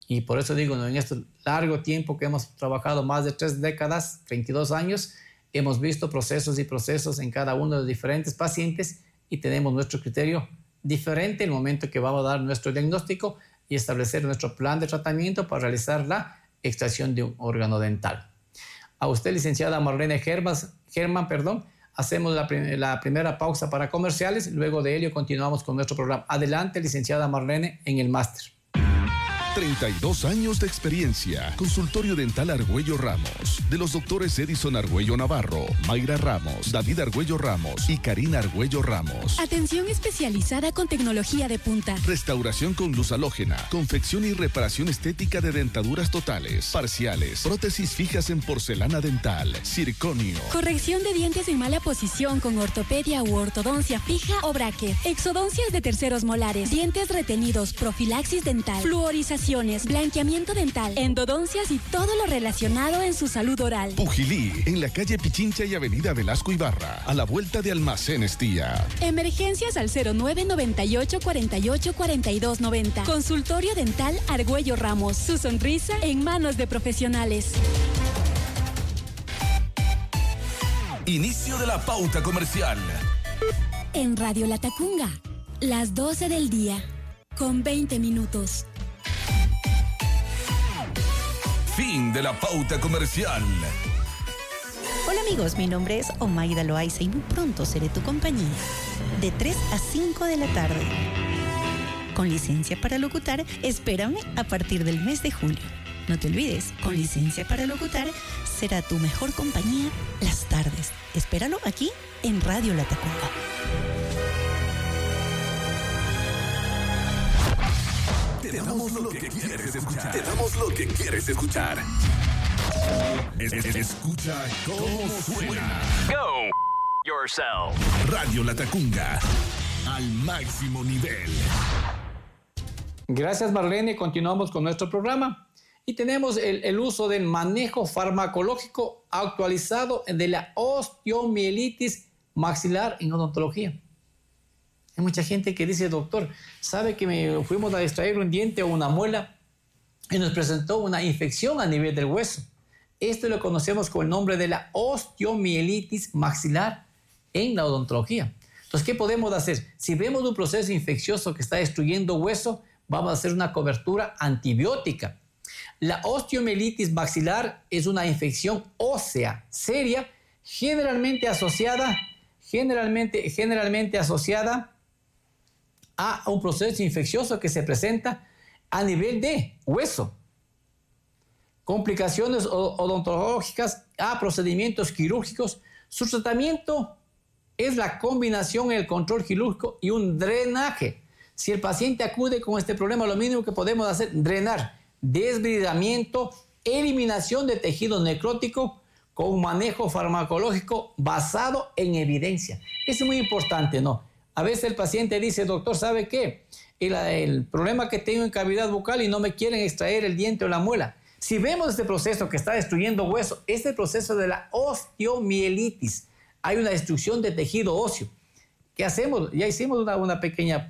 Y por eso digo, ¿no? En este largo tiempo que hemos trabajado, más de 3 décadas, 32 años, hemos visto procesos y procesos en cada uno de los diferentes pacientes y tenemos nuestro criterio diferente en el momento que vamos a dar nuestro diagnóstico y establecer nuestro plan de tratamiento para realizar la extracción de un órgano dental. A usted, licenciada Marlene Germán, hacemos la primera pausa para comerciales, luego de ello continuamos con nuestro programa. Adelante, licenciada Marlene, en el máster. 32 años de experiencia. Consultorio Dental Argüello Ramos. De los doctores Edison Argüello Navarro, Mayra Ramos, David Argüello Ramos y Karina Argüello Ramos. Atención especializada con tecnología de punta. Restauración con luz halógena. Confección y reparación estética de dentaduras totales, parciales, prótesis fijas en porcelana dental, circonio. Corrección de dientes en mala posición con ortopedia u ortodoncia fija o bracket. Exodoncias de terceros molares. Dientes retenidos, profilaxis dental, fluorización, blanqueamiento dental, endodoncias y todo lo relacionado en su salud oral. Pujilí, en la calle Pichincha y avenida Velasco Ibarra, a la vuelta de Almacenes Tía. Emergencias al 0998 48 42 90. Consultorio Dental Argüello Ramos. Su sonrisa en manos de profesionales. Inicio de la pauta comercial. En Radio Latacunga, las 12 del día, con 20 minutos. Fin de la pauta comercial. Hola amigos, mi nombre es Omaida Loaiza y muy pronto seré tu compañía. De 3 a 5 de la tarde. Con licencia para locutar, espérame a partir del mes de julio. No te olvides, con licencia para locutar, será tu mejor compañía las tardes. Espéralo aquí en Radio Latacunga. Te damos lo que quieres escuchar. Te damos lo que quieres escuchar. Escucha cómo suena. Go yourself. Radio Latacunga. Al máximo nivel. Gracias, Marlene. Continuamos con nuestro programa. Y tenemos el uso del manejo farmacológico actualizado de la osteomielitis maxilar en odontología. Hay mucha gente que dice, doctor, ¿sabe que fuimos a extraer un diente o una muela y nos presentó una infección a nivel del hueso? Esto lo conocemos con el nombre de la osteomielitis maxilar en la odontología. Entonces, ¿qué podemos hacer? Si vemos un proceso infeccioso que está destruyendo hueso, vamos a hacer una cobertura antibiótica. La osteomielitis maxilar es una infección ósea seria, generalmente asociada a un proceso infeccioso que se presenta a nivel de hueso. Complicaciones odontológicas a procedimientos quirúrgicos. Su tratamiento es la combinación en el control quirúrgico y un drenaje. Si el paciente acude con este problema, lo mínimo que podemos hacer es drenar, desbridamiento, eliminación de tejido necrótico con un manejo farmacológico basado en evidencia. Eso es muy importante, ¿no? A veces el paciente dice, doctor, ¿sabe qué? El problema que tengo en cavidad bucal y no me quieren extraer el diente o la muela. Si vemos este proceso que está destruyendo hueso, es el proceso de la osteomielitis. Hay una destrucción de tejido óseo. ¿Qué hacemos? Ya hicimos una pequeña...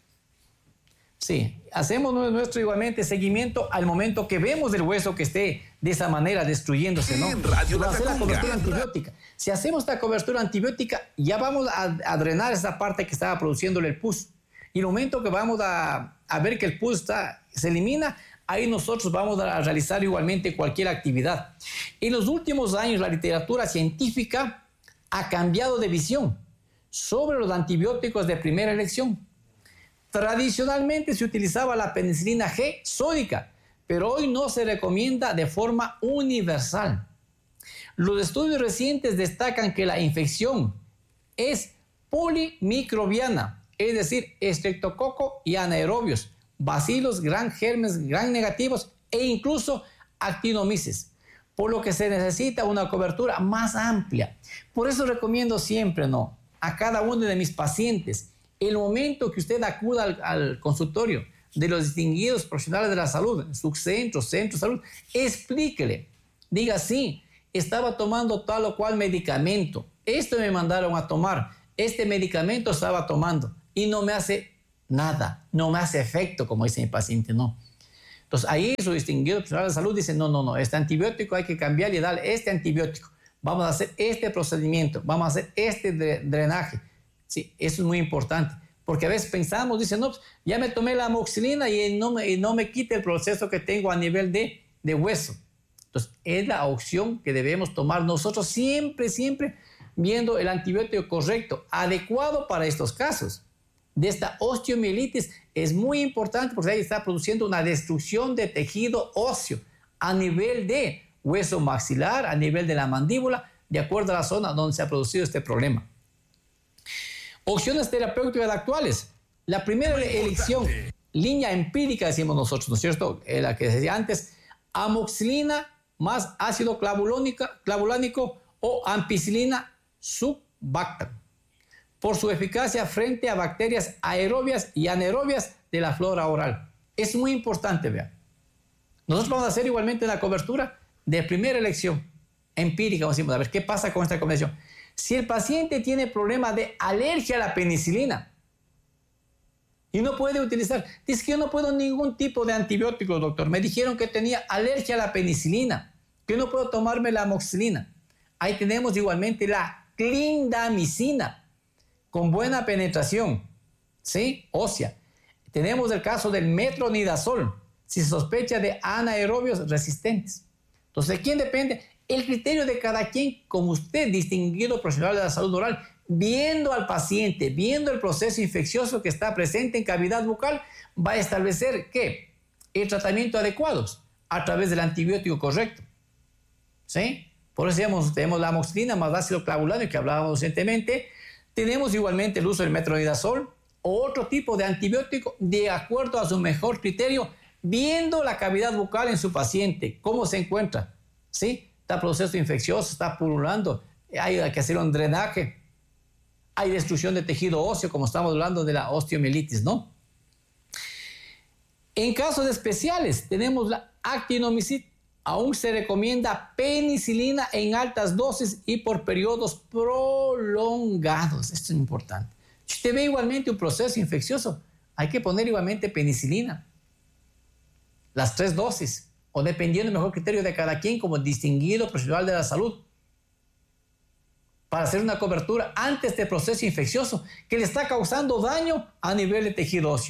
Sí, hacemos nuestro igualmente seguimiento al momento que vemos el hueso que esté de esa manera destruyéndose, ¿no? Radio hacer la cobertura antibiótica. Si hacemos esta cobertura antibiótica, ya vamos a drenar esa parte que estaba produciéndole el pus. Y el momento que vamos a ver que el pus se elimina, ahí nosotros vamos a realizar igualmente cualquier actividad. En los últimos años, la literatura científica ha cambiado de visión sobre los antibióticos de primera elección. Tradicionalmente se utilizaba la penicilina G sódica, pero hoy no se recomienda de forma universal. Los estudios recientes destacan que la infección es polimicrobiana, es decir, estreptococo y anaerobios, bacilos, gran germes, gran negativos e incluso actinomyces, por lo que se necesita una cobertura más amplia. Por eso recomiendo siempre, ¿no?, a cada uno de mis pacientes, el momento que usted acuda al consultorio de los distinguidos profesionales de la salud, su centro de salud, explíquele, diga, sí, estaba tomando tal o cual medicamento, esto me mandaron a tomar, este medicamento estaba tomando y no me hace nada, no me hace efecto, como dice mi paciente, no. Entonces ahí su distinguido profesional de salud dice, no, este antibiótico hay que cambiar y darle este antibiótico. Vamos a hacer este procedimiento, vamos a hacer este drenaje. Sí, eso es muy importante. Porque a veces pensamos, dicen, no, pues, ya me tomé la amoxicilina y no me quita el proceso que tengo a nivel de hueso. Entonces, es la opción que debemos tomar nosotros siempre viendo el antibiótico correcto, adecuado para estos casos. De esta osteomielitis es muy importante porque ahí está produciendo una destrucción de tejido óseo a nivel de hueso maxilar, a nivel de la mandíbula, de acuerdo a la zona donde se ha producido este problema. Opciones terapéuticas actuales. La primera elección, línea empírica, decimos nosotros, ¿no es cierto? La que decía antes, amoxicilina más ácido clavulánico o ampicilina subbactam, por su eficacia frente a bacterias aerobias y anaerobias de la flora oral. Es muy importante, vean. Nosotros vamos a hacer igualmente la cobertura de primera elección empírica, vamos a decir, a ver qué pasa con esta combinación. Si el paciente tiene problema de alergia a la penicilina y no puede utilizar, dice que yo no puedo ningún tipo de antibiótico, doctor. Me dijeron que tenía alergia a la penicilina, que no puedo tomarme la amoxicilina. Ahí tenemos igualmente la clindamicina, con buena penetración, ¿sí? Ósea. Tenemos el caso del metronidazol, si se sospecha de anaerobios resistentes. Entonces, ¿de quién depende? El criterio de cada quien, como usted, distinguido profesional de la salud oral, viendo al paciente, viendo el proceso infeccioso que está presente en cavidad bucal, va a establecer ¿qué? El tratamiento adecuado a través del antibiótico correcto. ¿Sí? Por eso tenemos la amoxicilina más ácido clavulánico que hablábamos recientemente. Tenemos igualmente el uso del metronidazol o otro tipo de antibiótico de acuerdo a su mejor criterio, viendo la cavidad bucal en su paciente, cómo se encuentra. ¿Sí? Está proceso infeccioso, está pululando, hay que hacer un drenaje, hay destrucción de tejido óseo, como estamos hablando de la osteomielitis, ¿no? En casos especiales, tenemos la actinomicina. Aún se recomienda penicilina en altas dosis y por periodos prolongados. Esto es importante. Si usted ve igualmente un proceso infeccioso, hay que poner igualmente penicilina. Las 3 dosis. O dependiendo del mejor criterio de cada quien como distinguido profesional de la salud, para hacer una cobertura ante este proceso infeccioso que le está causando daño a nivel de tejido óseo.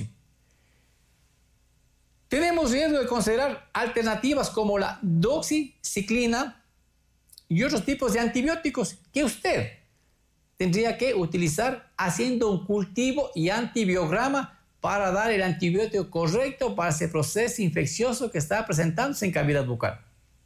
Tenemos riesgo de considerar alternativas como la doxiciclina y otros tipos de antibióticos que usted tendría que utilizar haciendo un cultivo y antibiograma para dar el antibiótico correcto para ese proceso infeccioso que está presentándose en cavidad bucal.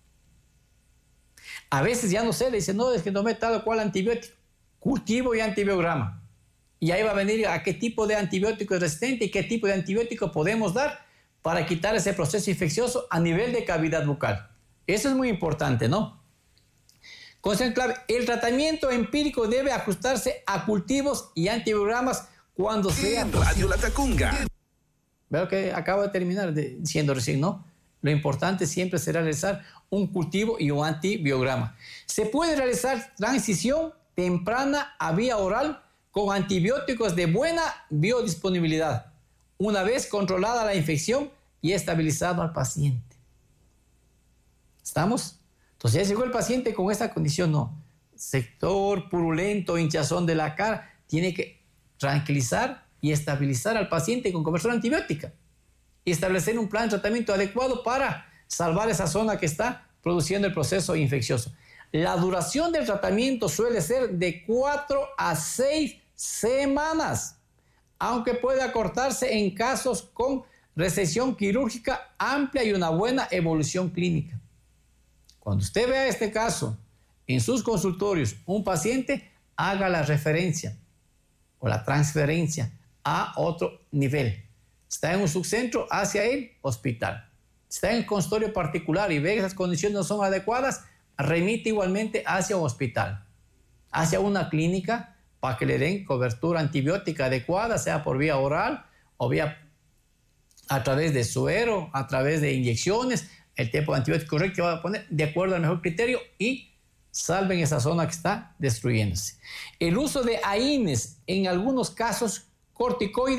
A veces ya no sé, le dicen, no, es que tomé tal o cual antibiótico. Cultivo y antibiograma. Y ahí va a venir a qué tipo de antibiótico es resistente y qué tipo de antibiótico podemos dar para quitar ese proceso infeccioso a nivel de cavidad bucal. Eso es muy importante, ¿no? Concepto clave, el tratamiento empírico debe ajustarse a cultivos y antibiogramas cuando sea Radio La Tacunga. Veo que acabo de terminar diciendo recién, ¿no? Lo importante siempre será realizar un cultivo y un antibiograma. Se puede realizar transición temprana a vía oral con antibióticos de buena biodisponibilidad, una vez controlada la infección y estabilizado al paciente. ¿Estamos? Entonces ya llegó el paciente con esta condición, no. Sector purulento, hinchazón de la cara, tiene que tranquilizar y estabilizar al paciente con cobertura antibiótica y establecer un plan de tratamiento adecuado para salvar esa zona que está produciendo el proceso infeccioso. La duración del tratamiento suele ser de 4 a 6 semanas, aunque puede acortarse en casos con resección quirúrgica amplia y una buena evolución clínica. Cuando usted vea este caso en sus consultorios, un paciente, haga la referencia o la transferencia a otro nivel. Está en un subcentro hacia el hospital. Está en el consultorio particular y ve que esas condiciones no son adecuadas, remite igualmente hacia un hospital, hacia una clínica para que le den cobertura antibiótica adecuada, sea por vía oral o vía a través de suero, a través de inyecciones, el tipo de antibiótico correcto que va a poner de acuerdo al mejor criterio y salven esa zona que está destruyéndose. El uso de AINES, en algunos casos corticoides,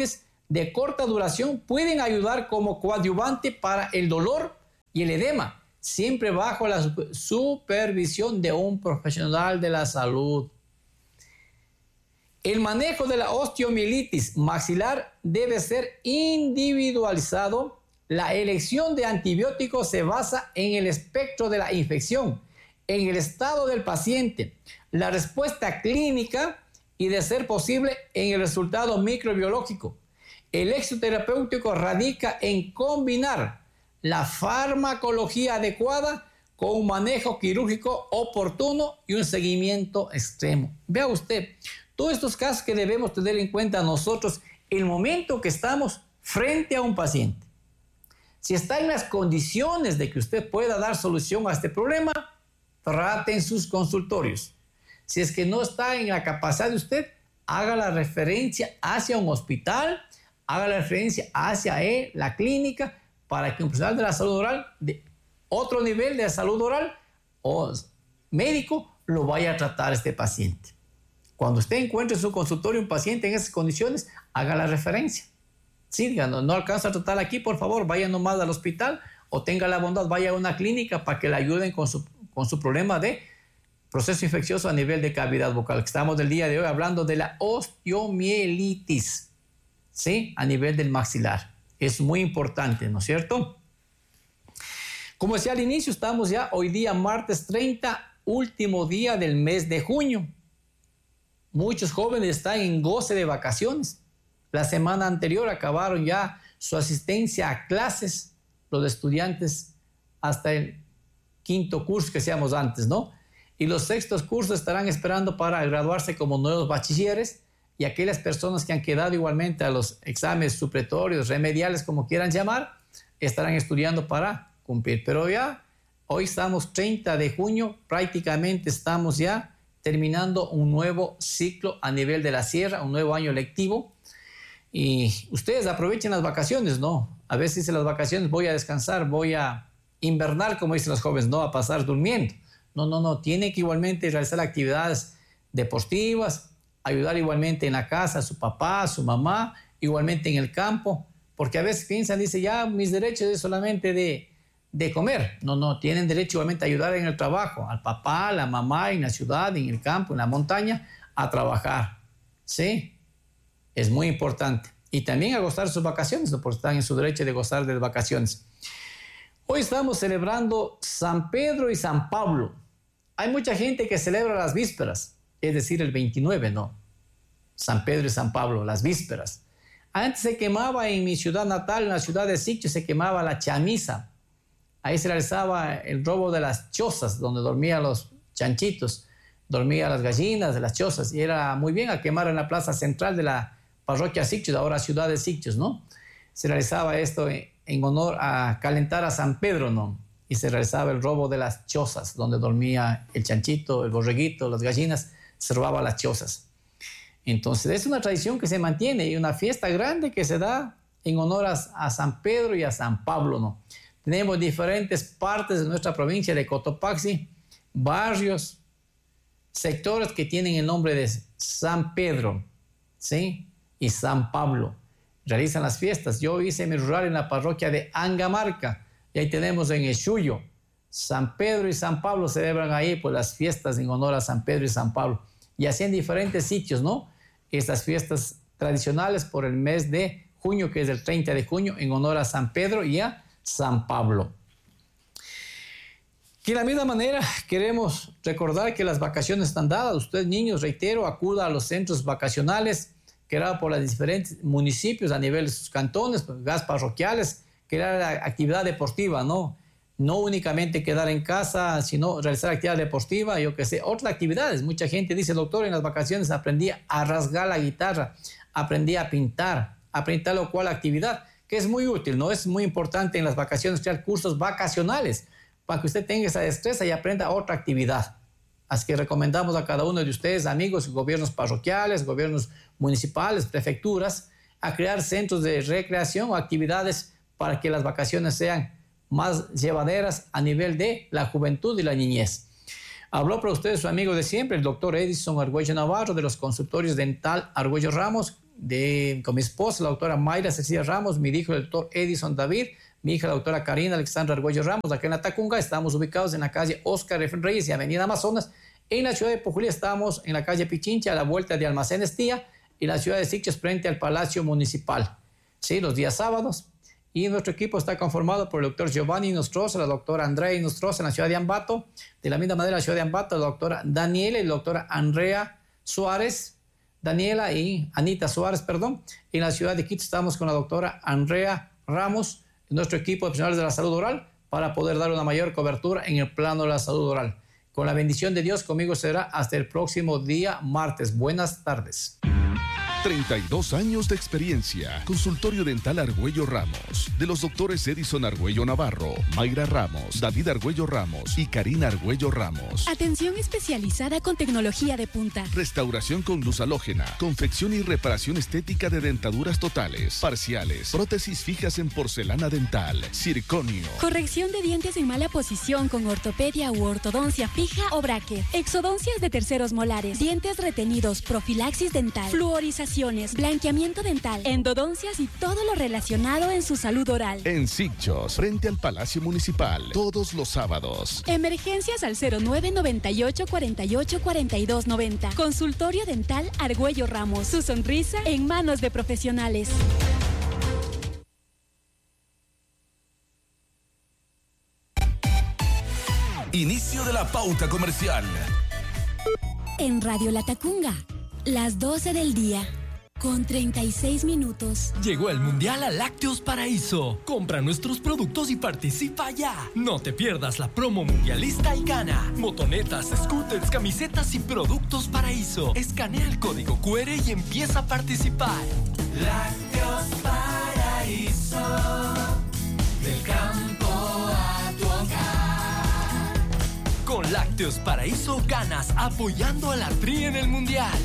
de corta duración pueden ayudar como coadyuvante para el dolor y el edema, siempre bajo la supervisión de un profesional de la salud. El manejo de la osteomielitis maxilar debe ser individualizado. La elección de antibióticos se basa en el espectro de la infección, en el estado del paciente, la respuesta clínica y, de ser posible, en el resultado microbiológico. El éxito terapéutico radica en combinar la farmacología adecuada con un manejo quirúrgico oportuno y un seguimiento extremo. Vea usted, todos estos casos que debemos tener en cuenta nosotros en el momento que estamos frente a un paciente. Si está en las condiciones de que usted pueda dar solución a este problema, trate en sus consultorios. Si es que no está en la capacidad de usted, haga la referencia hacia un hospital, haga la referencia hacia la clínica, para que un profesional de la salud oral, de otro nivel de salud oral o médico, lo vaya a tratar este paciente. Cuando usted encuentre en su consultorio un paciente en esas condiciones, haga la referencia. Sí, diga, no alcanza a tratar aquí, por favor, vaya nomás al hospital o tenga la bondad, vaya a una clínica para que le ayuden con su problema de proceso infeccioso a nivel de cavidad vocal. Estamos del día de hoy hablando de la osteomielitis, ¿sí? A nivel del maxilar. Es muy importante, ¿no es cierto? Como decía al inicio, estamos ya hoy día martes 30, último día del mes de junio. Muchos jóvenes están en goce de vacaciones. La semana anterior acabaron ya su asistencia a clases, los estudiantes hasta el quinto curso que hacíamos antes, ¿no? Y los sextos cursos estarán esperando para graduarse como nuevos bachilleres, y aquellas personas que han quedado igualmente a los exámenes supletorios, remediales, como quieran llamar, estarán estudiando para cumplir. Pero ya hoy estamos 30 de junio, prácticamente estamos ya terminando un nuevo ciclo a nivel de la sierra, un nuevo año lectivo. Y ustedes aprovechen las vacaciones, ¿no? A veces dicen las vacaciones, voy a descansar, voy a invernar, como dicen los jóvenes, no a pasar durmiendo. No, tiene que igualmente realizar actividades deportivas, ayudar igualmente en la casa a su papá, a su mamá, igualmente en el campo, porque a veces piensan, dice, ya mis derechos es solamente de comer. No, tienen derecho igualmente a ayudar en el trabajo, al papá, a la mamá, en la ciudad, en el campo, en la montaña, a trabajar, ¿sí? Es muy importante. Y también a gozar sus vacaciones, ¿no? Porque están en su derecho de gozar de vacaciones. Hoy estamos celebrando San Pedro y San Pablo. Hay mucha gente que celebra las vísperas, es decir, el 29, ¿no? San Pedro y San Pablo, las vísperas. Antes se quemaba en mi ciudad natal, en la ciudad de Siquio, se quemaba la chamisa. Ahí se realizaba el robo de las chozas, donde dormían los chanchitos, dormían las gallinas de las chozas, y era muy bien a quemar en la plaza central de la parroquia Siquio, ahora ciudad de Siquio, ¿no? Se realizaba esto en honor a calentar a San Pedro, ¿no? Y se realizaba el robo de las chozas, donde dormía el chanchito, el borreguito, las gallinas, se robaba las chozas. Entonces es una tradición que se mantiene y una fiesta grande que se da en honor a San Pedro y a San Pablo, ¿no? Tenemos diferentes partes de nuestra provincia de Cotopaxi, barrios, sectores que tienen el nombre de San Pedro, ¿sí? Y San Pablo. Realizan las fiestas. Yo hice mi rural en la parroquia de Angamarca, y ahí tenemos en Exuyo, San Pedro y San Pablo celebran ahí pues las fiestas en honor a San Pedro y San Pablo. Y así en diferentes sitios, ¿no? Estas fiestas tradicionales por el mes de junio, que es el 30 de junio, en honor a San Pedro y a San Pablo. Y de la misma manera queremos recordar que las vacaciones están dadas. Usted, niños, reitero, acuda a los centros vacacionales creados por los diferentes municipios a nivel de sus cantones, gas parroquiales, crear actividad deportiva, ¿no? No únicamente quedar en casa, sino realizar actividad deportiva, yo qué sé, otras actividades. Mucha gente dice, doctor, en las vacaciones aprendí a rasgar la guitarra, aprendí a pintar lo cual actividad, que es muy útil, ¿no? Es muy importante en las vacaciones crear cursos vacacionales para que usted tenga esa destreza y aprenda otra actividad. Así que recomendamos a cada uno de ustedes, amigos, gobiernos parroquiales, gobiernos municipales, prefecturas, a crear centros de recreación o actividades para que las vacaciones sean más llevaderas a nivel de la juventud y la niñez. Habló para ustedes su amigo de siempre, el doctor Edison Argüello Navarro, de los consultorios dental Argüello Ramos, con mi esposa, la doctora Mayra Cecilia Ramos, mi hijo, el doctor Edison David, mi hija, la doctora Karina Alexandra Argüello Ramos, acá en la Tacunga. Estamos ubicados en la calle Oscar F. Reyes y Avenida Amazonas. En la ciudad de Pujulí estamos en la calle Pichincha, a la vuelta de Almacenes Tía, y la ciudad de Sitges frente al Palacio Municipal. Sí, los días sábados. Y nuestro equipo está conformado por el doctor Giovanni Nostroza, la doctora Andrea Nostroza en la ciudad de Ambato. De la misma manera, la ciudad de Ambato, la doctora Daniela y la doctora Andrea Suárez. Daniela y Anita Suárez, perdón. En la ciudad de Quito estamos con la doctora Andrea Ramos, nuestro equipo de profesionales de la salud oral, para poder dar una mayor cobertura en el plano de la salud oral. Con la bendición de Dios, conmigo será hasta el próximo día martes. Buenas tardes. 32 años de experiencia. Consultorio Dental Argüello Ramos. De los doctores Edison Argüello Navarro, Mayra Ramos, David Argüello Ramos y Karina Argüello Ramos. Atención especializada con tecnología de punta. Restauración con luz halógena. Confección y reparación estética de dentaduras totales, parciales, prótesis fijas en porcelana dental, circonio. Corrección de dientes en mala posición con ortopedia u ortodoncia fija o bracket. Exodoncias de terceros molares. Dientes retenidos, profilaxis dental, fluorización, blanqueamiento dental, endodoncias y todo lo relacionado en su salud oral. En Sitges, frente al Palacio Municipal, todos los sábados. Emergencias al 0998 48 42 90. Consultorio Dental Argüello Ramos. Su sonrisa en manos de profesionales. Inicio de la pauta comercial. En Radio La Tacunga, las 12 del día. Con 36 minutos. Llegó el Mundial a Lácteos Paraíso. Compra nuestros productos y participa ya. No te pierdas la promo mundialista y gana. Motonetas, scooters, camisetas y productos Paraíso. Escanea el código QR y empieza a participar. Lácteos Paraíso. Del campo a tu hogar. Con Lácteos Paraíso ganas apoyando a la Tri en el Mundial.